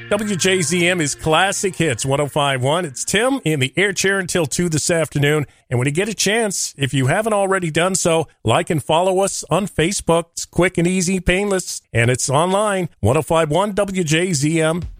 WJZM is Classic Hits 105.1. It's Tim in the air chair until 2 this afternoon. And when you get a chance, if you haven't already done so, like and follow us on Facebook. It's quick and easy, painless, and it's online, 105.1wjzm.com.